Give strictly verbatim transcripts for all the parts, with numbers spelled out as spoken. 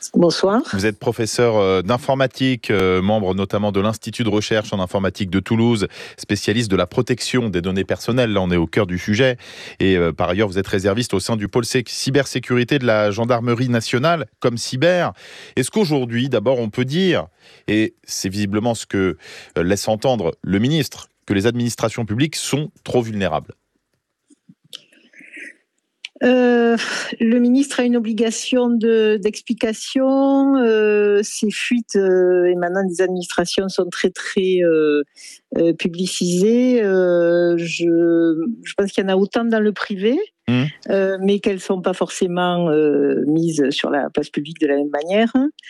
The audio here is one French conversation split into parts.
Bonsoir. Vous êtes professeur euh, d'informatique, euh, membre notamment de l'Institut de recherche en informatique de Toulouse, spécialiste de la protection des données personnelles. Là, on est au cœur du sujet. Et euh, par ailleurs, vous êtes réserviste au sein du pôle sé- cybersécurité de la gendarmerie nationale, comme cyber. Est-ce qu'aujourd'hui, d'abord, on peut dire, et c'est visiblement ce que euh, laisse entendre le ministre, que les administrations publiques sont trop vulnérables ? Euh, le ministre a une obligation de, d'explication. Euh, ces fuites euh, émanant des administrations sont très très euh, euh, publicisées. Euh, je, je pense qu'il y en a autant dans le privé, mmh. euh, mais qu'elles ne sont pas forcément euh, mises sur la place publique de la même manière.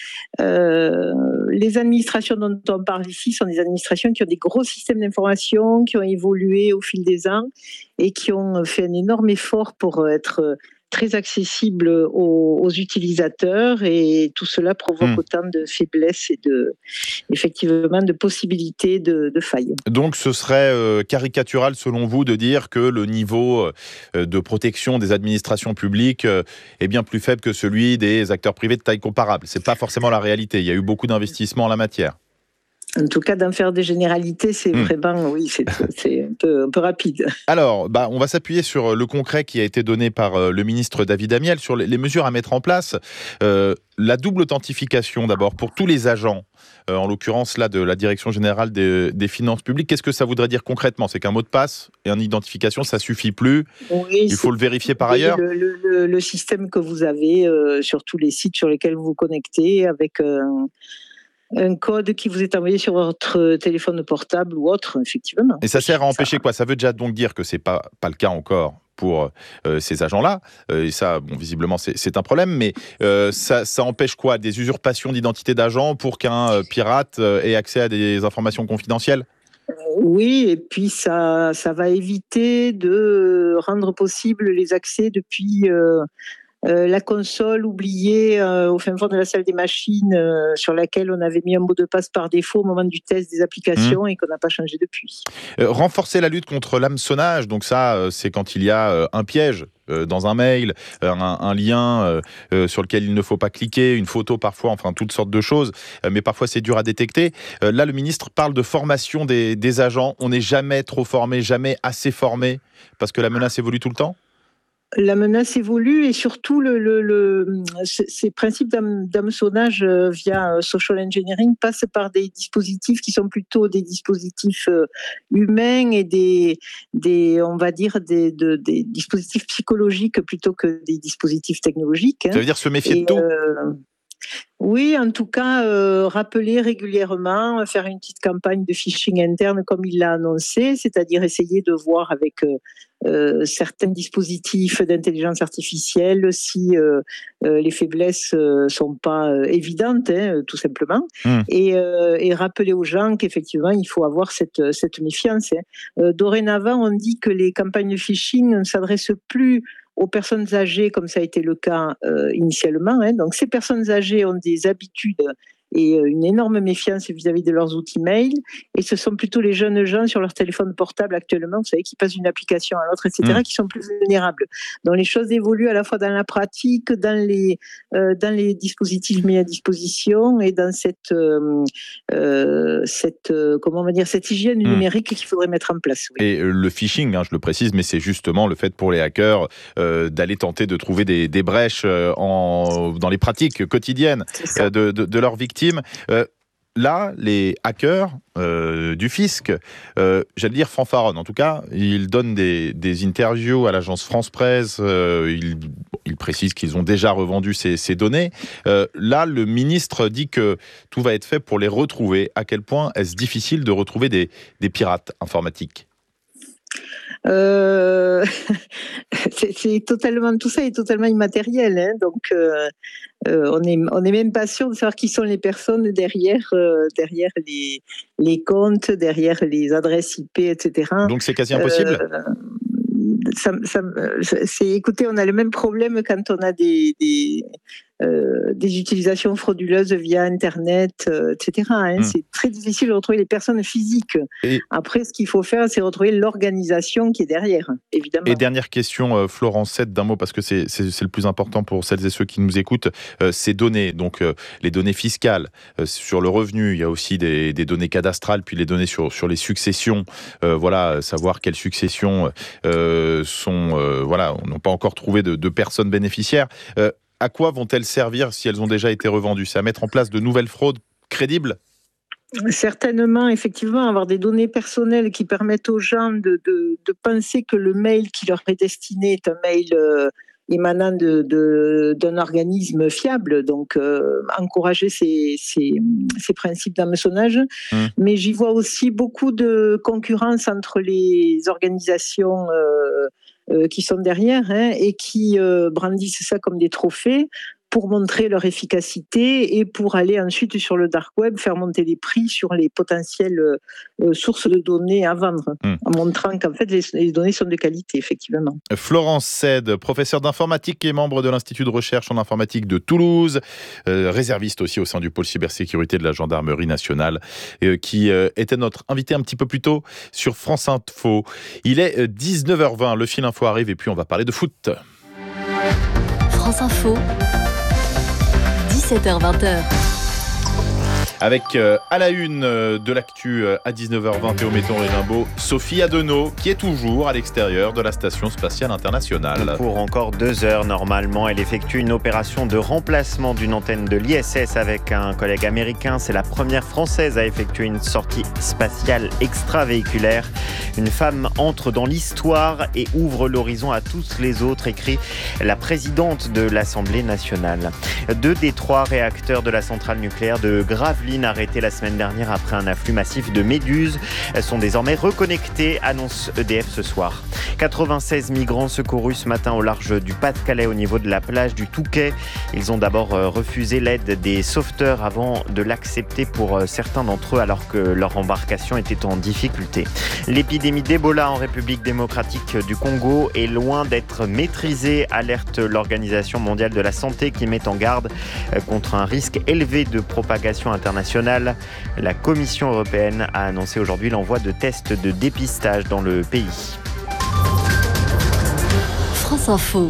Euh, les administrations dont on parle ici sont des administrations qui ont des gros systèmes d'information, qui ont évolué au fil des ans et qui ont fait un énorme effort pour être très accessibles aux, aux utilisateurs, et tout cela provoque mmh. autant de faiblesses et de, effectivement, de possibilités de, de failles. Donc ce serait euh, caricatural selon vous de dire que le niveau euh, de protection des administrations publiques euh, est bien plus faible que celui des acteurs privés de taille comparable. C'est pas forcément la réalité. Il y a eu beaucoup d'investissements en la matière. En tout cas, d'en faire des généralités, c'est mmh. vraiment, oui, c'est, c'est un, peu, un peu rapide. Alors, bah, on va s'appuyer sur le concret qui a été donné par le ministre David Amiel sur les, les mesures à mettre en place. Euh, la double authentification, d'abord, pour tous les agents, euh, en l'occurrence là de la Direction générale des, des finances publiques. Qu'est-ce que ça voudrait dire concrètement ? C'est qu'un mot de passe et une identification, ça suffit plus. Oui, il faut le vérifier par ailleurs. Le, le, le, le système que vous avez euh, sur tous les sites sur lesquels vous vous connectez avec... Euh, un code qui vous est envoyé sur votre téléphone portable ou autre, effectivement. Et ça sert à empêcher ça. Quoi ? Ça veut déjà donc dire que c'est pas pas le cas encore pour euh, ces agents-là. Euh, et ça, bon, visiblement, c'est, c'est un problème. Mais euh, ça, ça empêche quoi ? Des usurpations d'identité d'agents pour qu'un euh, pirate euh, ait accès à des informations confidentielles ? Oui, et puis ça, ça va éviter de rendre possible les accès depuis... Euh, Euh, la console oubliée euh, au fin fond de la salle des machines euh, sur laquelle on avait mis un mot de passe par défaut au moment du test des applications mmh. et qu'on n'a pas changé depuis. Euh, renforcer la lutte contre l'hameçonnage, donc ça euh, c'est quand il y a euh, un piège euh, dans un mail, euh, un, un lien euh, euh, sur lequel il ne faut pas cliquer, une photo parfois, enfin toutes sortes de choses, euh, mais parfois c'est dur à détecter. Euh, là le ministre parle de formation des, des agents. On n'est jamais trop formé, jamais assez formé, parce que la menace évolue tout le temps ? La menace évolue et surtout le, le, le, ces principes d'hameçonnage via social engineering passent par des dispositifs qui sont plutôt des dispositifs humains et des, des on va dire des, de, des dispositifs psychologiques plutôt que des dispositifs technologiques. Ça veut dire se méfier et, de tout euh, Oui, en tout cas, euh, rappeler régulièrement, faire une petite campagne de phishing interne comme il l'a annoncé, c'est-à-dire essayer de voir avec euh, euh, certains dispositifs d'intelligence artificielle si euh, euh, les faiblesses euh, sont pas euh, évidentes, hein, tout simplement, mmh. et, euh, et rappeler aux gens qu'effectivement, il faut avoir cette, cette méfiance. Hein. Euh, dorénavant, on dit que les campagnes de phishing ne s'adressent plus aux personnes âgées, comme ça a été le cas euh, initialement. Hein. Donc, ces personnes âgées ont des habitudes et une énorme méfiance vis-à-vis de leurs outils mail. Et ce sont plutôt les jeunes gens sur leur téléphone portable actuellement, vous savez, qui passent d'une application à l'autre, et cetera, mmh. qui sont plus vulnérables. Donc, les choses évoluent à la fois dans la pratique, dans les, euh, dans les dispositifs mis à disposition et dans cette, euh, euh, cette, euh, comment on va dire, cette hygiène mmh. numérique qu'il faudrait mettre en place. Oui. Et le phishing, hein, je le précise, mais c'est justement le fait pour les hackers euh, d'aller tenter de trouver des, des brèches euh, en, dans les pratiques quotidiennes euh, de, de, de leurs victimes. Euh, là, les hackers euh, du fisc, euh, j'allais dire fanfaronnent. En tout cas, ils donnent des, des interviews à l'agence France Presse. Euh, ils, ils précisent qu'ils ont déjà revendu ces, ces données. Euh, là, le ministre dit que tout va être fait pour les retrouver. À quel point est-ce difficile de retrouver des, des pirates informatiques ? Euh, c'est, c'est totalement, tout ça est totalement immatériel, hein, donc euh, euh, on est on est même pas sûr de savoir qui sont les personnes derrière euh, derrière les les comptes, derrière les adresses I P, et cetera. Donc c'est quasi impossible. Euh, ça, ça, c'est, écoutez, on a le même problème quand on a des, des euh, des utilisations frauduleuses via Internet, euh, et cetera. Hein. Mmh. C'est très difficile de retrouver les personnes physiques. Et après, ce qu'il faut faire, c'est retrouver l'organisation qui est derrière, évidemment. Et dernière question, euh, Florence Seyde, d'un mot, parce que c'est, c'est, c'est le plus important pour celles et ceux qui nous écoutent, euh, ces données, donc euh, les données fiscales euh, sur le revenu, il y a aussi des, des données cadastrales, puis les données sur, sur les successions, euh, voilà, savoir quelles successions euh, sont, euh, voilà, on n'a pas encore trouvé de, de personnes bénéficiaires. Euh, à quoi vont-elles servir si elles ont déjà été revendues ? C'est à mettre en place de nouvelles fraudes crédibles ? Certainement, effectivement, avoir des données personnelles qui permettent aux gens de, de, de penser que le mail qui leur est destiné est un mail euh, émanant de, de, d'un organisme fiable, donc euh, encourager ces, ces, ces principes d'hameçonnage. Mmh. Mais j'y vois aussi beaucoup de concurrence entre les organisations euh, euh, qui sont derrière hein, et qui euh, brandissent ça comme des trophées pour montrer leur efficacité et pour aller ensuite sur le dark web faire monter les prix sur les potentielles euh, sources de données à vendre, mmh. en montrant qu'en fait les, les données sont de qualité, effectivement. Florence Seyde, professeure d'informatique et membre de l'Institut de recherche en informatique de Toulouse, euh, réserviste aussi au sein du pôle cybersécurité de la Gendarmerie nationale, euh, qui euh, était notre invité un petit peu plus tôt sur France Info. Il est euh, dix-neuf heures vingt, le fil info arrive et puis on va parler de foot. France Info. dix-sept heures vingt. Avec euh, à la une euh, de l'actu euh, à dix-neuf heures vingt, Théo Méton et Rimbaud, Sophie Adenau, qui est toujours à l'extérieur de la Station Spatiale Internationale. Pour encore deux heures, normalement, elle effectue une opération de remplacement d'une antenne de l'I S S avec un collègue américain. C'est la première française à effectuer une sortie spatiale extravéhiculaire. Une femme entre dans l'histoire et ouvre l'horizon à tous les autres, écrit la présidente de l'Assemblée nationale. Deux des trois réacteurs de la centrale nucléaire de Gravelines, arrêtés la semaine dernière après un afflux massif de méduses, sont désormais reconnectés, annonce E D F ce soir. quatre-vingt-seize migrants secourus ce matin au large du Pas-de-Calais au niveau de la plage du Touquet. Ils ont d'abord refusé l'aide des sauveteurs avant de l'accepter pour certains d'entre eux alors que leur embarcation était en difficulté. L'épidémie d'Ebola en République démocratique du Congo est loin d'être maîtrisée, alerte l'Organisation mondiale de la santé qui met en garde contre un risque élevé de propagation internationale. La Commission européenne a annoncé aujourd'hui l'envoi de tests de dépistage dans le pays. France Info.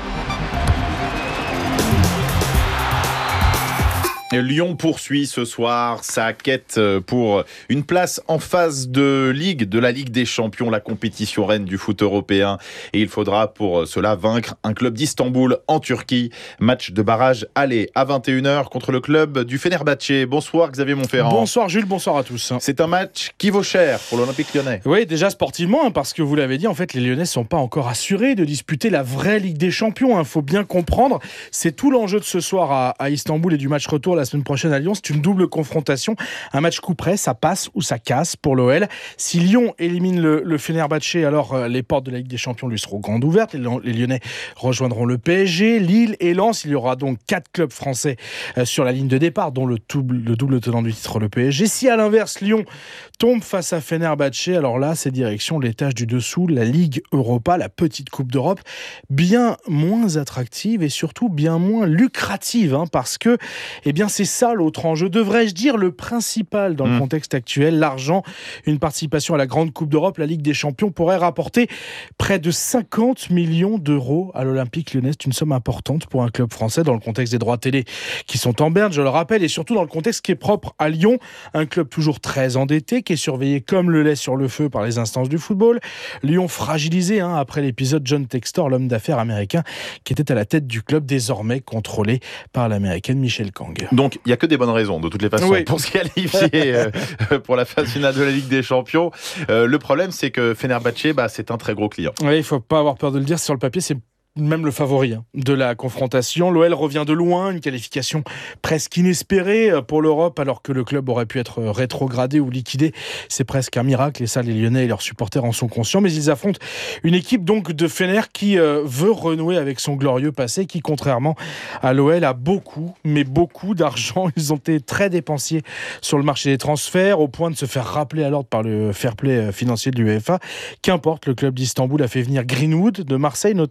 Lyon poursuit ce soir sa quête pour une place en phase de Ligue, de la Ligue des Champions, la compétition reine du foot européen. Et il faudra pour cela vaincre un club d'Istanbul en Turquie. Match de barrage aller à vingt et une heures contre le club du Fenerbahçe. Bonsoir Xavier Montferrand. Bonsoir Jules, bonsoir à tous. C'est un match qui vaut cher pour l'Olympique lyonnais. Oui, déjà sportivement, parce que vous l'avez dit, en fait, les Lyonnais ne sont pas encore assurés de disputer la vraie Ligue des Champions. Il faut bien comprendre, c'est tout l'enjeu de ce soir à, à Istanbul et du match retour la semaine prochaine à Lyon. C'est une double confrontation. Un match coup près, ça passe ou ça casse pour l'O L. Si Lyon élimine le, le Fenerbahçe, alors euh, les portes de la Ligue des Champions lui seront grandes ouvertes. Les, les Lyonnais rejoindront le P S G, Lille et Lens. Il y aura donc quatre clubs français euh, sur la ligne de départ, dont le double, le double tenant du titre, le P S G. Si à l'inverse, Lyon tombe face à Fenerbahçe, alors là, c'est direction l'étage du dessous, la Ligue Europa, la petite Coupe d'Europe, bien moins attractive et surtout bien moins lucrative, hein, parce que, eh bien, c'est ça l'autre enjeu, devrais-je dire le principal dans mmh. le contexte actuel, l'argent. Une participation à la grande Coupe d'Europe, la Ligue des Champions, pourrait rapporter près de cinquante millions d'euros à l'Olympique lyonnais. C'est une somme importante pour un club français dans le contexte des droits télé qui sont en berne, je le rappelle, et surtout dans le contexte qui est propre à Lyon, un club toujours très endetté, qui est surveillé comme le lait sur le feu par les instances du football. Lyon fragilisé hein, après l'épisode John Textor, l'homme d'affaires américain, qui était à la tête du club, désormais contrôlé par l'américaine Michelle Kang. Donc, il n'y a que des bonnes raisons, de toutes les façons, oui. pour se qualifier euh, pour la phase finale de la Ligue des Champions. Euh, le problème, c'est que Fenerbahçe, bah, c'est un très gros client. Oui, il ne faut pas avoir peur de le dire. Sur le papier, c'est même le favori hein, de la confrontation. L'O L revient de loin, une qualification presque inespérée pour l'Europe, alors que le club aurait pu être rétrogradé ou liquidé. C'est presque un miracle, et ça, les Lyonnais et leurs supporters en sont conscients. Mais ils affrontent une équipe donc de Fener qui euh, veut renouer avec son glorieux passé, qui, contrairement à l'O L, a beaucoup, mais beaucoup d'argent. Ils ont été très dépensiers sur le marché des transferts, au point de se faire rappeler à l'ordre par le fair play financier de l'UEFA. Qu'importe, le club d'Istanbul a fait venir Greenwood, de Marseille notamment,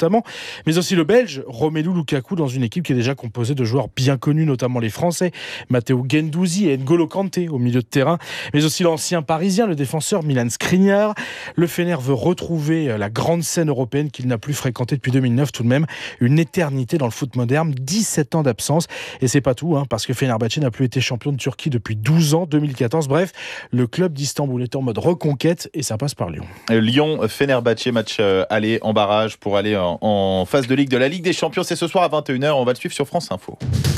Mais aussi le Belge, Romelu Lukaku, dans une équipe qui est déjà composée de joueurs bien connus, notamment les Français, Matteo Guendouzi et N'Golo Kanté au milieu de terrain, mais aussi l'ancien Parisien, le défenseur Milan Skriniar. Le Fener veut retrouver la grande scène européenne qu'il n'a plus fréquentée depuis deux mille neuf, tout de même une éternité dans le foot moderne, dix-sept ans d'absence. Et c'est pas tout, hein, parce que Fenerbahçe n'a plus été champion de Turquie depuis douze ans, deux mille quatorze. Bref, le club d'Istanbul est en mode reconquête et ça passe par Lyon. Lyon, Fenerbahçe, match euh, aller en barrage pour aller en, en phase de Ligue de la Ligue des Champions. C'est ce soir à vingt et une heures. On va le suivre sur France Info.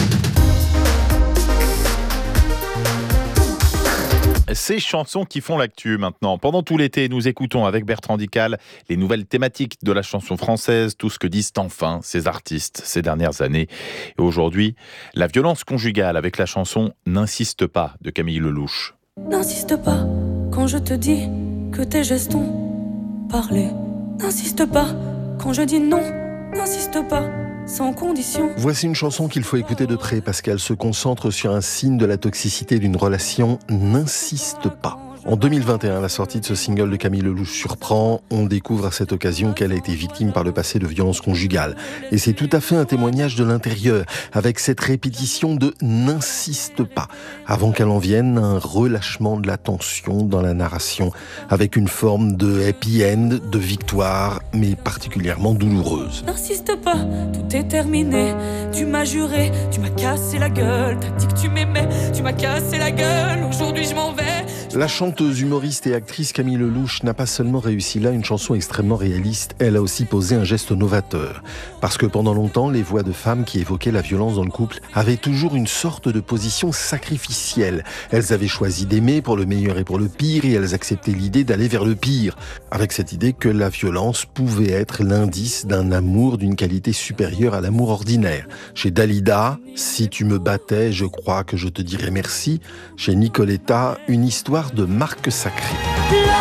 Ces chansons qui font l'actu maintenant. Pendant tout l'été, nous écoutons avec Bertrand Dical les nouvelles thématiques de la chanson française, tout ce que disent enfin ces artistes ces dernières années. Et aujourd'hui, la violence conjugale avec la chanson « N'insiste pas » de Camille Lelouch. N'insiste pas quand je te dis que tes gestes ont parlé. N'insiste pas quand je dis non. N'insiste pas sans condition. Voici une chanson qu'il faut écouter de près parce qu'elle se concentre sur un signe de la toxicité d'une relation. N'insiste pas. En deux mille vingt et un, la sortie de ce single de Camille Lelouch surprend. On découvre à cette occasion qu'elle a été victime par le passé de violences conjugales. Et c'est tout à fait un témoignage de l'intérieur, avec cette répétition de « n'insiste pas », avant qu'elle en vienne un relâchement de la tension dans la narration, avec une forme de happy end, de victoire, mais particulièrement douloureuse. N'insiste pas, tout est terminé. Tu m'as juré, tu m'as cassé la gueule. T'as dit que tu m'aimais, tu m'as cassé la gueule. Aujourd'hui je m'en vais. La chanteuse, humoriste et actrice Camille Lelouch n'a pas seulement réussi là une chanson extrêmement réaliste, elle a aussi posé un geste novateur. Parce que pendant longtemps, les voix de femmes qui évoquaient la violence dans le couple avaient toujours une sorte de position sacrificielle. Elles avaient choisi d'aimer pour le meilleur et pour le pire, et elles acceptaient l'idée d'aller vers le pire, avec cette idée que la violence pouvait être l'indice d'un amour d'une qualité supérieure à l'amour ordinaire. Chez Dalida, « Si tu me battais, je crois que je te dirais merci ». Chez Nicoletta, une histoire de marque sacrée.